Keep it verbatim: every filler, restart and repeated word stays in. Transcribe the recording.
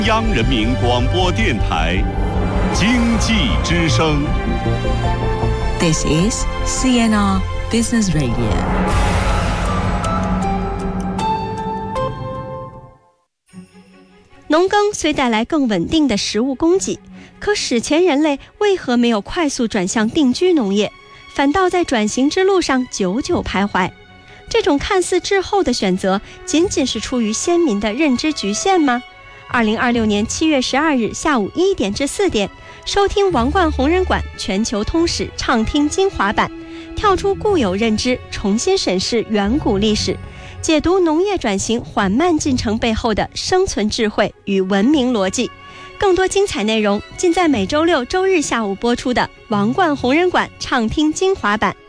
央人民广播电台经济之声。 This is C N R Business Radio。 农耕虽带来更稳定的食物供给，可史前人类为何没有快速转向定居农业，反倒在转型之路上久久徘徊？这种看似滞后的选择，仅仅是出于先民的认知局限吗？二零二六年七月十二日下午一点至四点，收听王冠弘仁馆全球通史畅听精华版，跳出固有认知，重新审视远古历史，解读农业转型缓慢进程背后的生存智慧与文明逻辑。更多精彩内容尽在每周六周日下午播出的王冠弘仁馆畅听精华版。